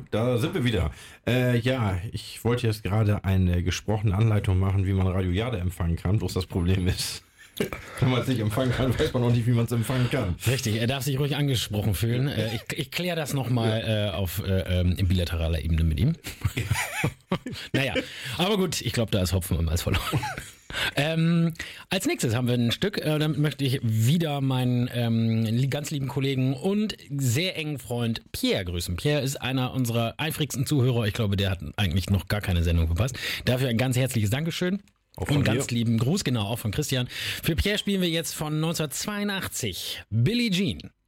da sind wir wieder. Ja, ich wollte jetzt gerade eine gesprochene Anleitung machen, wie man Radio Jade empfangen kann. Bloß das Problem ist, wenn man es nicht empfangen kann, weiß man auch nicht, wie man es empfangen kann. Richtig, er darf sich ruhig angesprochen fühlen. Ich kläre das nochmal auf bilateraler Ebene mit ihm. Naja, aber gut, ich glaube, da ist Hopfen und Malz verloren. Als nächstes haben wir ein Stück, damit möchte ich wieder meinen ganz lieben Kollegen und sehr engen Freund Pierre grüßen. Pierre ist einer unserer eifrigsten Zuhörer. Ich glaube, der hat eigentlich noch gar keine Sendung verpasst. Dafür ein ganz herzliches Dankeschön. Und ganz lieben Gruß, genau, auch von Christian. Für Pierre spielen wir jetzt von 1982 Billie Jean.